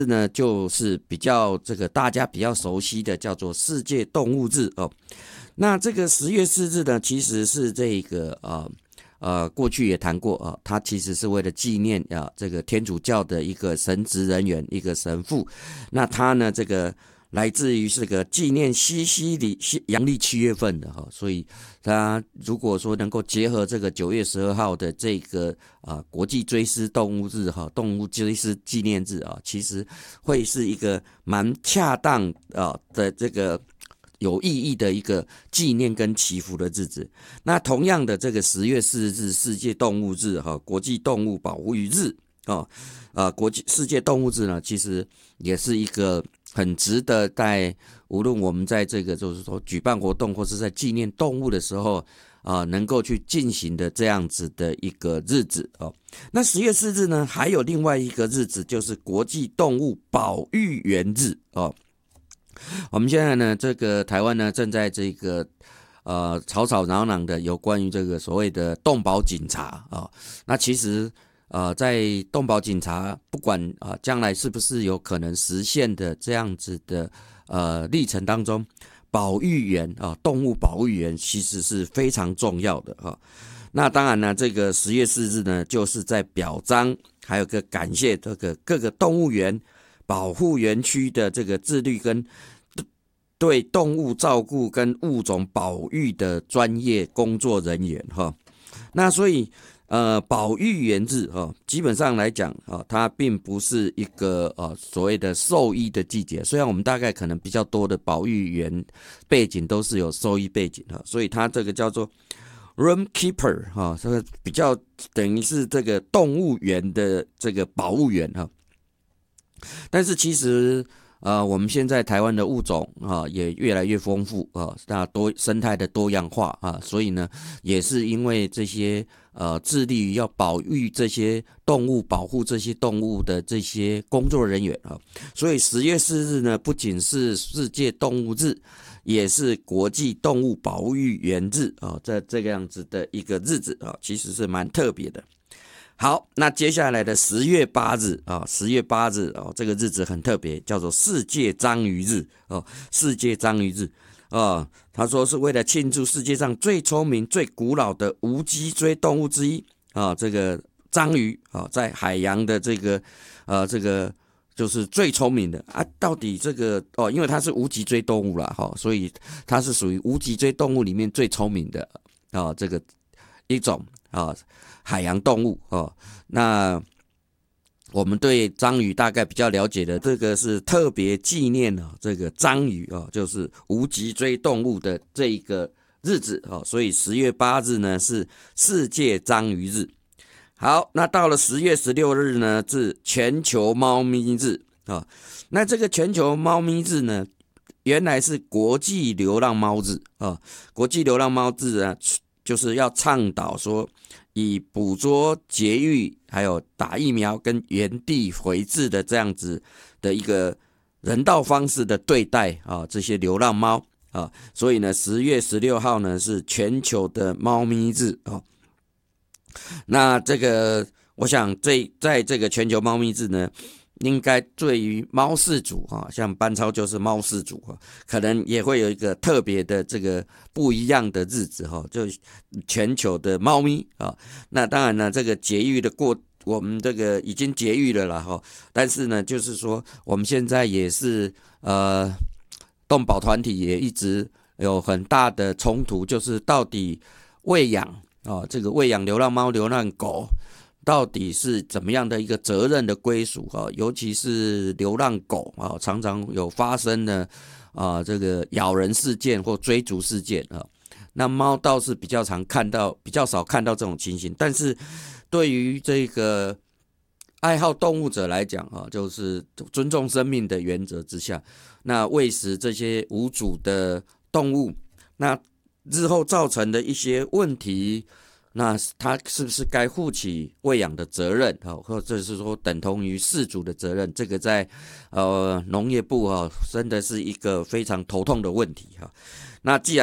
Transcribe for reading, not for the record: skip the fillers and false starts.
呢，就是比较这个大家比较熟悉的叫做世界动物日哦。那这个10月4日呢，其实是这个过去也谈过啊，它其实是为了纪念这个天主教的一个神职人员，一个神父。那他呢这个来自于这个纪念阳历7月份的哈，所以他如果说能够结合这个9月12号的这个国际追思动物日哈，动物追思纪念日啊，其实会是一个蛮恰当的这个有意义的一个纪念跟祈福的日子。那同样的，这个10月4日世界动物日哈，国际动物保护日世界动物日呢，其实也是一个很值得在无论我们在这个就是说举办活动或是在纪念动物的时候能够去进行的这样子的一个日子哦。那10月4日呢，还有另外一个日子就是国际动物保育员日哦。我们现在呢，这个台湾呢正在这个吵吵嚷嚷的有关于这个所谓的动保警察那其实在动保警察不管将来是不是有可能实现的这样子的历程当中，保育员动物保育员其实是非常重要的那当然呢，这个10月4日呢，就是在表彰还有个感谢这个各个动物园保护园区的这个自律跟对动物照顾跟物种保育的专业工作人员那所以保育员日基本上来讲它并不是一个所谓的兽医的季节，虽然我们大概可能比较多的保育员背景都是有兽医背景所以它这个叫做 room keeper 这个比较等于是这个动物园的这个保护员但是其实我们现在台湾的物种也越来越丰富那生态的多样化所以呢，也是因为这些致力于要保育这些动物、保护这些动物的这些工作人员所以10月4日呢，不仅是世界动物日，也是国际动物保育员日这个样子的一个日子其实是蛮特别的。好，那接下来的10月8日10月8日这个日子很特别，叫做世界章鱼日世界章鱼日他说是为了庆祝世界上最聪明、最古老的无脊椎动物之一这个章鱼在海洋的这个就是最聪明的到底这个因为它是无脊椎动物啦所以它是属于无脊椎动物里面最聪明的这个一种海洋动物那我们对章鱼大概比较了解的，这个是特别纪念这个章鱼就是无脊椎动物的这一个日子所以10月8日呢是世界章鱼日。好，那到了10月16日呢是全球猫咪日那这个全球猫咪日呢，原来是国际流浪猫日国际流浪猫日呢，就是要倡导说以捕捉、节育还有打疫苗跟原地回治的这样子的一个人道方式的对待这些流浪猫所以呢10月16号呢是全球的猫咪日那这个我想在这个全球猫咪日呢，应该对于猫饲主像班超就是猫饲主可能也会有一个特别的这个不一样的日子就全球的猫咪那当然呢，这个节育的我们这个已经节育了啦但是呢，就是说我们现在也是动保团体也一直有很大的冲突，就是到底喂养这个喂养流浪猫、流浪狗到底是怎么样的一个责任的归属尤其是流浪狗常常有发生的这个咬人事件或追逐事件那猫倒是比较少看到这种情形，但是对于这个爱好动物者来讲就是尊重生命的原则之下，那喂食这些无主的动物，那日后造成的一些问题，那他是不是该负起喂养的责任或者是说等同于饲主的责任，这个在农业部真的是一个非常头痛的问题那既然